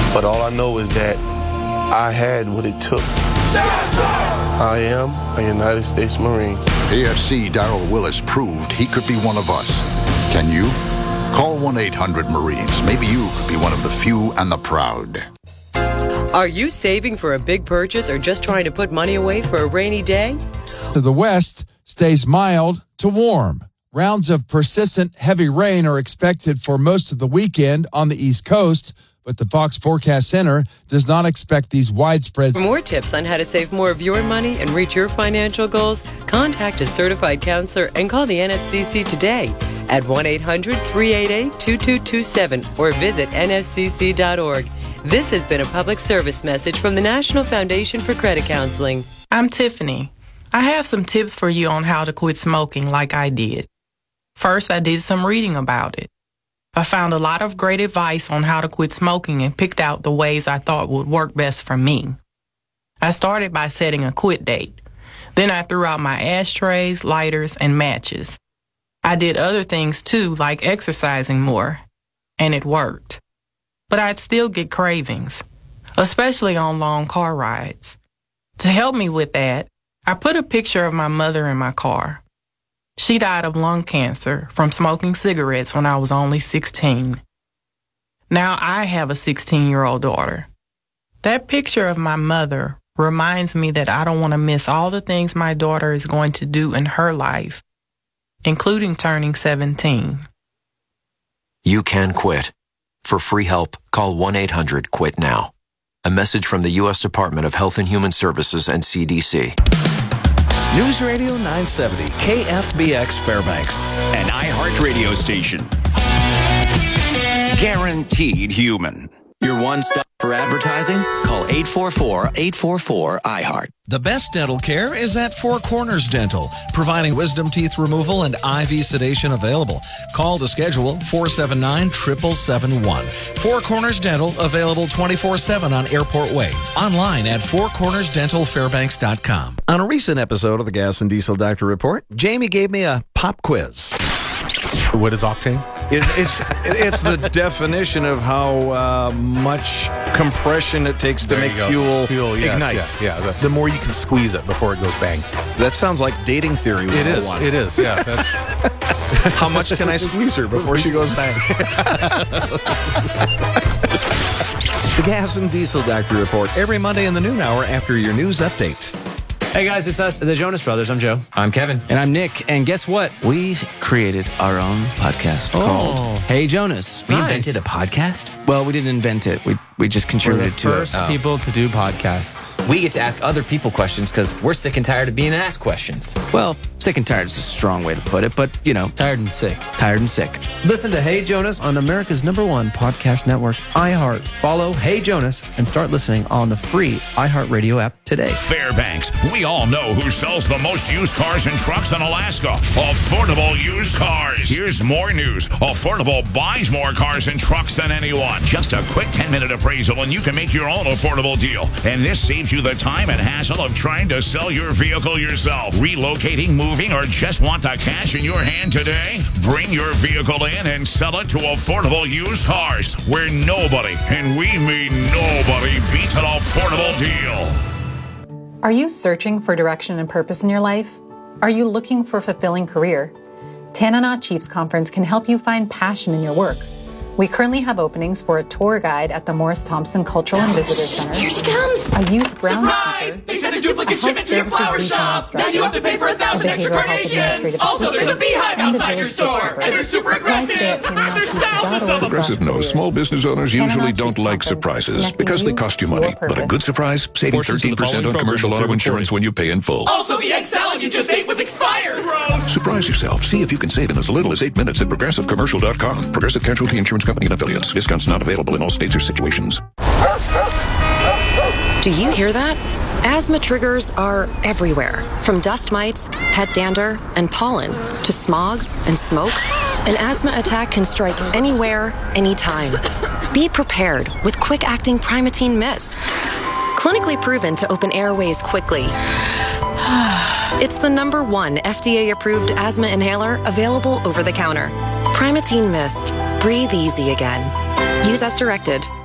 But all I know is that I had what it took. I am a United States Marine. AFC Darrell Willis proved he could be one of us. Can you? Call 1-800-MARINES. Maybe you could be one of the few and the proud. Are you saving for a big purchase or just trying to put money away for a rainy day? To the west stays mild to warm. Rounds of persistent heavy rain are expected for most of the weekend on the East Coast, but the Fox Forecast Center does not expect these widespread. For more tips on how to save more of your money and reach your financial goals, contact a certified counselor and call the NFCC today at 1-800-388-2227 or visit nfcc.org. This has been a public service message from the National Foundation for Credit Counseling. I'm Tiffany. I have some tips for you on how to quit smoking like I did. First, I did some reading about it. I found a lot of great advice on how to quit smoking and picked out the ways I thought would work best for me. I started by setting a quit date. Then I threw out my ashtrays, lighters, and matches. I did other things too, like exercising more, and it worked. But I'd still get cravings, especially on long car rides. To help me with that, I put a picture of my mother in my car. She died of lung cancer from smoking cigarettes when I was only 16. Now I have a 16-year-old daughter. That picture of my mother reminds me that I don't want to miss all the things my daughter is going to do in her life, including turning 17. You can quit. For free help, call 1-800-QUIT-NOW. A message from the U.S. Department of Health and Human Services and CDC. News Radio 970, KFBX Fairbanks. An iHeart radio station. Guaranteed human. Your one stop for advertising? Call 844-844-iHeart. The best dental care is at Four Corners Dental, providing wisdom teeth removal and IV sedation available. Call to schedule 479-7771. Four Corners Dental, available 24/7 on Airport Way. Online at fourcornersdentalfairbanks.com. On a recent episode of the Gas and Diesel Doctor Report, Jamie gave me a pop quiz. What is octane? It's the definition of how much compression it takes to make fuel ignite. Yeah. The more you can squeeze it before it goes bang. That sounds like dating theory. It is. Yeah. That's how much can I squeeze her before she goes bang? The Gas and Diesel Doctor Report every Monday in the noon hour after your news update. Hey guys, it's us, the Jonas Brothers. I'm Joe. I'm Kevin. And I'm Nick. And guess what? We created our own podcast called Hey Jonas. We invented a podcast? Well, we didn't invent it. We just contributed to it. We're the first people to do podcasts. We get to ask other people questions because we're sick and tired of being asked questions. Well, sick and tired is a strong way to put it, but, you know. Tired and sick. Tired and sick. Listen to Hey Jonas on America's #1 podcast network, iHeart. Follow Hey Jonas and start listening on the free iHeartRadio app today. Fairbanks. We all know who sells the most used cars and trucks in Alaska. Affordable Used Cars. Here's more news. Affordable buys more cars and trucks than anyone. Just a quick 10-minute appraisal and you can make your own affordable deal. And this saves you the time and hassle of trying to sell your vehicle yourself. Relocating, moving, or just want the cash in your hand today? Bring your vehicle in and sell it to Affordable Used Cars, where nobody, and we mean nobody, beats an affordable deal. Are you searching for direction and purpose in your life? Are you looking for a fulfilling career? Tanana Chiefs Conference can help you find passion in your work. We currently have openings for a tour guide at the Morris Thompson Cultural and Visitor Center. Here she comes! A youth groundskeeper. Surprise! They sent a duplicate shipment to your flower shop! Now you have to pay for 1,000 extra carnations! Also, there's a beehive outside your store! And they're super aggressive! There's thousands of them! Progressive knows small business owners usually don't like surprises because they cost you money. But a good surprise, saving 13% on commercial auto insurance when you pay in full. Also, the egg salad you just ate was expired! Gross! Surprise yourself. See if you can save in as little as 8 minutes at ProgressiveCommercial.com. Progressive Casualty Insurance Company and Affiliates. Discounts not available in all states or situations. Do you hear that? Asthma triggers are everywhere, from dust mites, pet dander, and pollen, to smog and smoke. An asthma attack can strike anywhere, anytime. Be prepared with quick-acting Primatene Mist. Clinically proven to open airways quickly. It's the #1 FDA-approved asthma inhaler available over the counter. Primatene Mist. Breathe easy again. Use as directed.